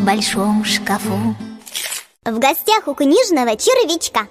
в большом шкафу. В гостях у книжного червячка.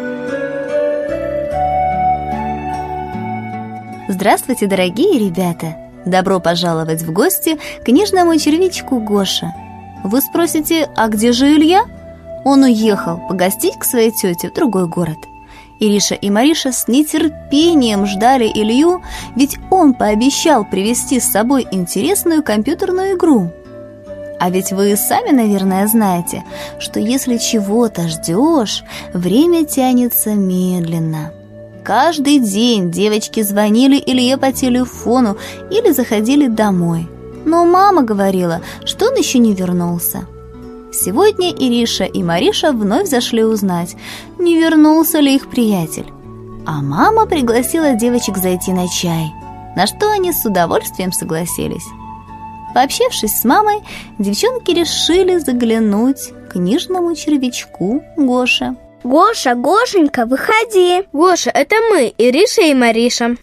Здравствуйте, дорогие ребята! Добро пожаловать в гости к книжному червячку Гоше. Вы спросите, а где же Илья? Он уехал погостить к своей тете в другой город. Ириша и Мариша с нетерпением ждали Илью, ведь он пообещал привезти с собой интересную компьютерную игру. А ведь вы сами, наверное, знаете, что если чего-то ждешь, время тянется медленно. Каждый день девочки звонили Илье по телефону или заходили домой. Но мама говорила, что он еще не вернулся. Сегодня Ириша и Мариша вновь зашли узнать, не вернулся ли их приятель. А мама пригласила девочек зайти на чай, на что они с удовольствием согласились. Пообщавшись с мамой, девчонки решили заглянуть к книжному червячку Гоше. Гоша, Гошенька, выходи. Гоша, это мы, Ириша и Мариша.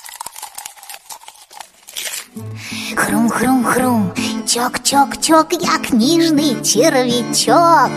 Хрум-хрум-хрум, чок-чок-чок, я книжный червячок.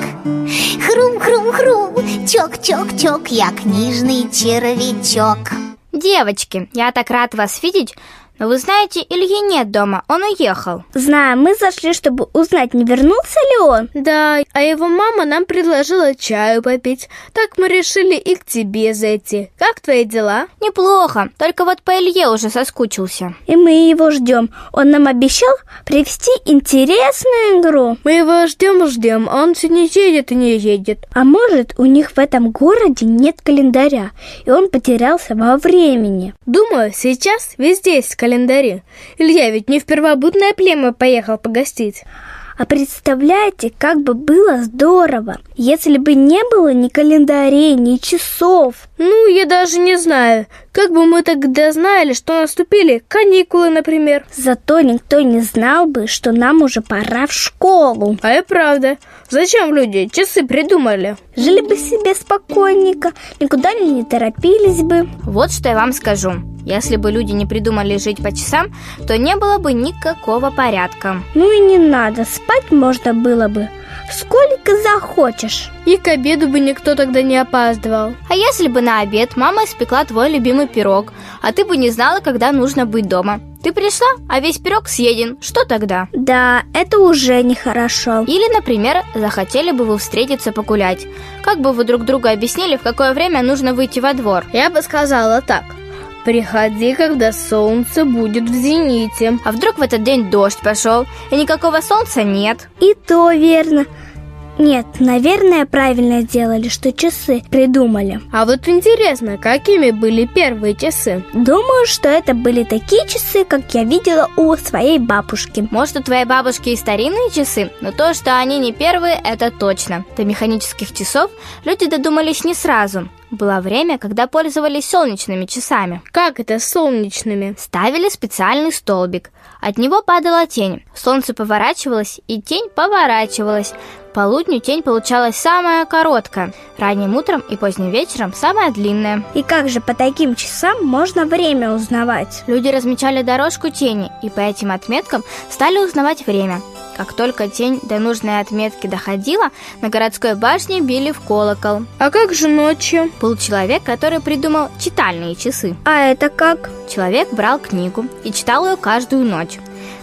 Хрум-хрум-хрум, чок-чок-чок, я книжный червячок. Девочки, я так рад вас видеть. Но вы знаете, Ильи нет дома, он уехал. Знаю, мы зашли, чтобы узнать, не вернулся ли он. Да, а его мама нам предложила чаю попить. Так мы решили и к тебе зайти. Как твои дела? Неплохо, только вот по Илье уже соскучился. И мы его ждем. Он нам обещал привезти интересную игру. Мы его ждем, а он все не едет и не едет. А может, у них в этом городе нет календаря, и он потерялся во времени. Думаю, сейчас везде есть календари. Илья ведь не в первобытное племя поехал погостить. А представляете, как бы было здорово, если бы не было ни календарей, ни часов. Ну, я даже не знаю, как бы мы тогда знали, что наступили каникулы, например. Зато никто не знал бы, что нам уже пора в школу. А и правда, зачем люди часы придумали? Жили бы себе спокойненько, никуда не торопились бы. Вот что я вам скажу. Если бы люди не придумали жить по часам, то не было бы никакого порядка. Ну и не надо, спать можно было бы сколько захочешь. И к обеду бы никто тогда не опаздывал. А если бы на обед мама испекла твой любимый пирог, а ты бы не знала, когда нужно быть дома? Ты пришла, а весь пирог съеден. Что тогда? Да, это уже нехорошо. Или, например, захотели бы вы встретиться погулять. Как бы вы друг другу объяснили, в какое время нужно выйти во двор? Я бы сказала так: приходи, когда солнце будет в зените. А вдруг в этот день дождь пошел, и никакого солнца нет? И то верно. Нет, наверное, правильно сделали, что часы придумали. А вот интересно, какими были первые часы? Думаю, что это были такие часы, как я видела у своей бабушки. Может, у твоей бабушки и старинные часы, но то, что они не первые, это точно. До механических часов люди додумались не сразу. Было время, когда пользовались солнечными часами. Как это солнечными? Ставили специальный столбик. От него падала тень. Солнце поворачивалось, и тень поворачивалась. К полудню тень получалась самая короткая. Ранним утром и поздним вечером самая длинная. И как же по таким часам можно время узнавать? Люди размечали дорожку тени, и по этим отметкам стали узнавать время. Как только тень до нужной отметки доходила, на городской башне били в колокол. А как же ночью? Был человек, который придумал читальные часы. А это как? Человек брал книгу и читал ее каждую ночь.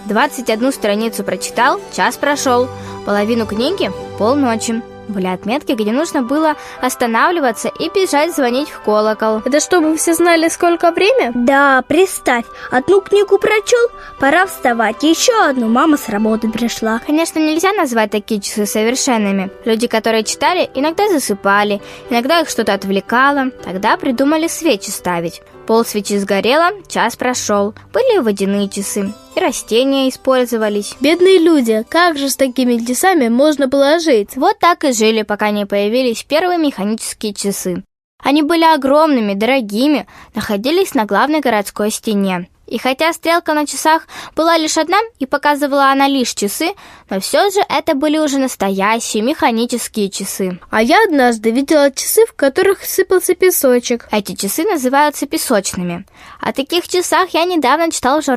21 страницу прочитал, час прошел. Половину книги – полночи. Были отметки, где нужно было останавливаться и бежать звонить в колокол. Это чтобы все знали, сколько время? Да, представь, одну книгу прочел, пора вставать, еще одну, мама с работы пришла. Конечно, нельзя назвать такие часы совершенными. Люди, которые читали, иногда засыпали, иногда их что-то отвлекало. Тогда придумали свечи ставить. Пол свечи сгорело, час прошел. Были и водяные часы, и растения использовались. Бедные люди, как же с такими часами можно было жить? Вот так и жили, пока не появились первые механические часы. Они были огромными, дорогими, находились на главной городской стене. И хотя стрелка на часах была лишь одна и показывала она лишь часы, но все же это были уже настоящие механические часы. А я однажды видела часы, в которых сыпался песочек. Эти часы называются песочными. О таких часах я недавно читала в журнале